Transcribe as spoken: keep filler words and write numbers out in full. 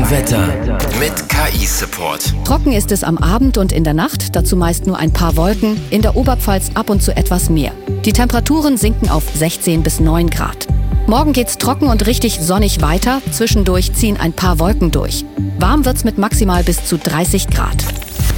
Wetter mit K I-Support. Trocken ist es am Abend und in der Nacht, dazu meist nur ein paar Wolken, in der Oberpfalz ab und zu etwas mehr. Die Temperaturen sinken auf sechzehn bis neun Grad. Morgen geht's trocken und richtig sonnig weiter, zwischendurch ziehen ein paar Wolken durch. Warm wird's mit maximal bis zu dreißig Grad.